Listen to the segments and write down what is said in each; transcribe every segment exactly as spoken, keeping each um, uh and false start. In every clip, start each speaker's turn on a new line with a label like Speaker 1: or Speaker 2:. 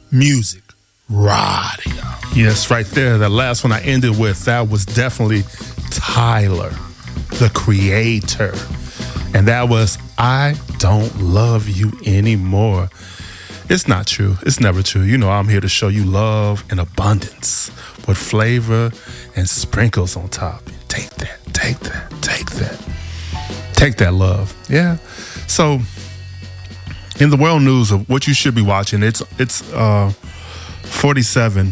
Speaker 1: music radio.
Speaker 2: Yes, right there. That last one I ended with, that was definitely Tyler, the Creator. And that was I Don't Love You Anymore. It's not true. It's never true. You know, I'm here to show you love in abundance with flavor and sprinkles on top. Take that, take that, take that. Take that love. Yeah. So in the world news of what you should be watching, it's it's uh, forty-seven,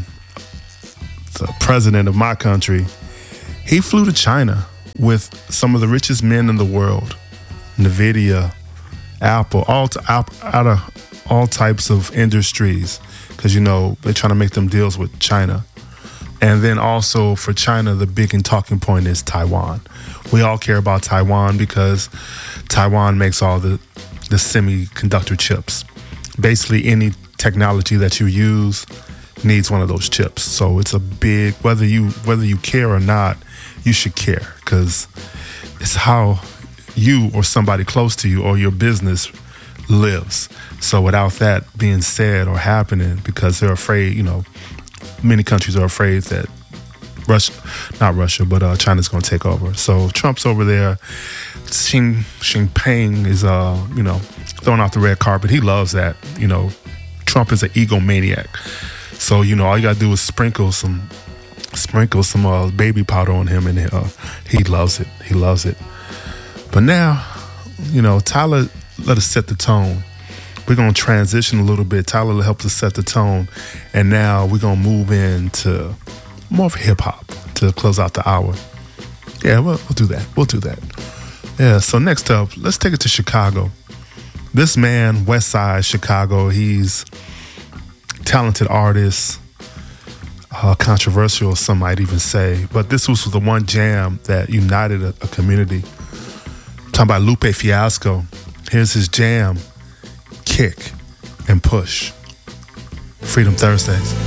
Speaker 2: the president of my country. He flew to China with some of the richest men in the world. NVIDIA, Apple, all t- out of all types of industries, because, you know, they're trying to make them deals with China. And then also for China, the big and talking point is Taiwan. We all care about Taiwan because Taiwan makes all the, the semiconductor chips. Basically, any technology that you use needs one of those chips. So it's a big, whether you whether you care or not, you should care, because it's how you or somebody close to you or your business lives. So without that being said or happening, because they're afraid, you know, many countries are afraid that Russia, not Russia, but uh, China's going to take over. So Trump's over there. Xi Jinping is, uh, you know, throwing out the red carpet. He loves that. You know, Trump is an egomaniac. So, you know, all you got to do is sprinkle some, sprinkle some uh, baby powder on him, and uh, he loves it. He loves it. But now, you know, Tyler let us set the tone. We're going to transition a little bit. Tyler helps us set the tone. And now we're going to move into more of hip-hop to close out the hour. Yeah, we'll, we'll do that. We'll do that. Yeah, so next up, let's take it to Chicago. This man, West Side Chicago, he's a talented artist, uh, controversial, some might even say. But this was the one jam that united a, a community. I'm talking about Lupe Fiasco. Here's his jam, Kick and Push. Freedom Thursdays.